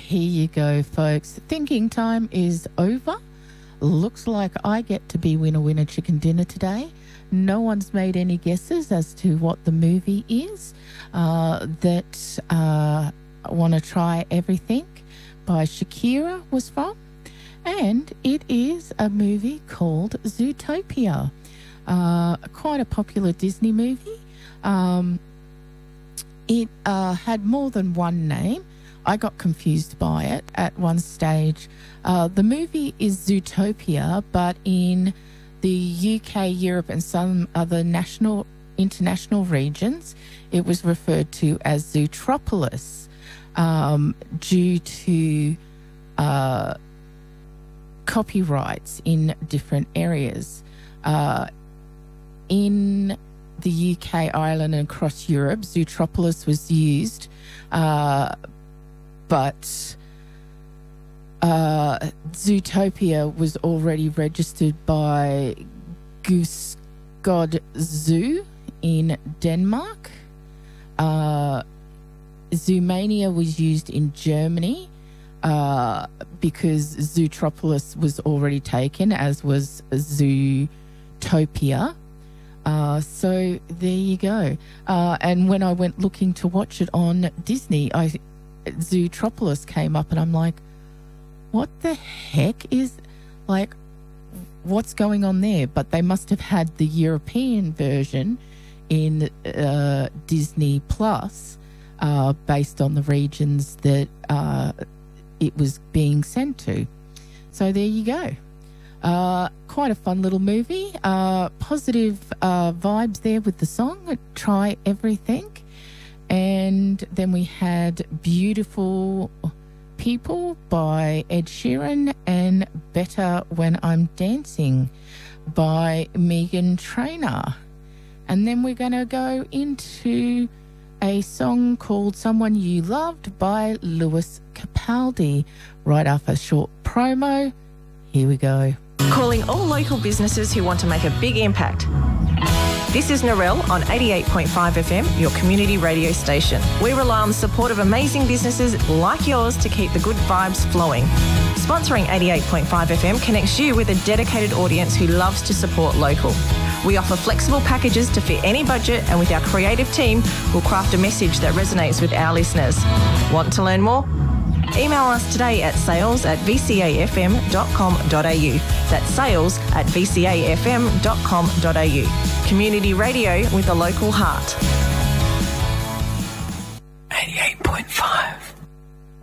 here you go, folks. Thinking time is over. Looks like I get to be winner chicken dinner today. No one's made any guesses as to what the movie is that I Want to Try Everything by Shakira was from. And it is a movie called Zootopia. Quite a popular Disney movie. It had more than one name. I got confused by it at one stage. The movie is Zootopia, but in the UK, Europe and some other international regions, it was referred to as Zootropolis due to copyrights in different areas. In the UK, Ireland and across Europe, Zootropolis was used, but Zootopia was already registered by Goose God Zoo in Denmark. Zoomania was used in Germany because Zootropolis was already taken, as was Zootopia. So there you go. And when I went looking to watch it on Disney, Zootropolis came up and I'm like, what the heck is, like, what's going on there? But they must have had the European version in Disney Plus based on the regions that it was being sent to. So there you go. Quite a fun little movie. Positive vibes there with the song, Try Everything. And then we had Beautiful People by Ed Sheeran and Better When I'm Dancing by Meghan Trainor. And then we're going to go into a song called Someone You Loved by Lewis Capaldi right after a short promo. Here we go. Calling all local businesses who want to make a big impact. This is Narelle on 88.5 FM, your community radio station. We rely on the support of amazing businesses like yours to keep the good vibes flowing. Sponsoring 88.5 FM connects you with a dedicated audience who loves to support local. We offer flexible packages to fit any budget, and with our creative team, we'll craft a message that resonates with our listeners. Want to learn more? Email us today at sales@vcafm.com.au. That's sales@vcafm.com.au. Community radio with a local heart. 88.5.